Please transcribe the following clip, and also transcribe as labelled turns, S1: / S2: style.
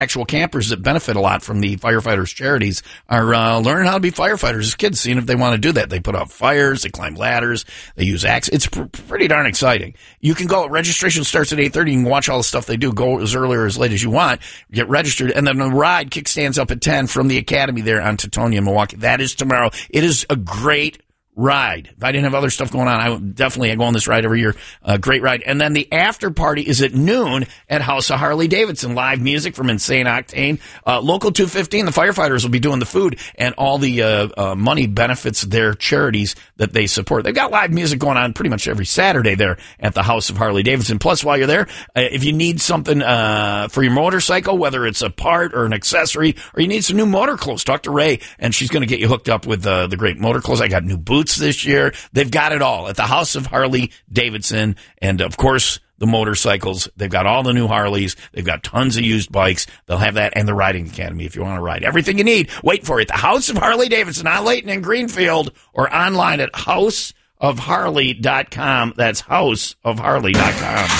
S1: actual campers that benefit a lot from the firefighters charities are learning how to be firefighters as kids, seeing if they want to do that. They put out fires, they climb ladders, they use axes. It's pretty darn exciting. You can go, registration starts at 8:30. You can watch all the stuff they do, go as early or as late as you want, get registered, and then the ride kickstands up at 10 from the Academy there on Teutonia, Milwaukee. That is tomorrow. It is a great ride. If I didn't have other stuff going on, I would definitely go on this ride every year. Great ride. And then the after party is at noon at House of Harley Davidson. Live music from Insane Octane. Local 215, the firefighters will be doing the food, and all the money benefits their charities that they support. They've got live music going on pretty much every Saturday there at the House of Harley Davidson. Plus, while you're there, if you need something for your motorcycle, whether it's a part or an accessory, or you need some new motor clothes, talk to Ray, and she's going to get you hooked up with the great motor clothes. I got new boots this year. They've got it all at the House of Harley Davidson. And of course, the motorcycles. They've got all the new Harleys. They've got tons of used bikes. They'll have that, and the riding academy if you want to ride. Everything you need. Wait for it. The House of Harley Davidson on Layton and Greenfield, or online at houseofharley.com. That's houseofharley.com.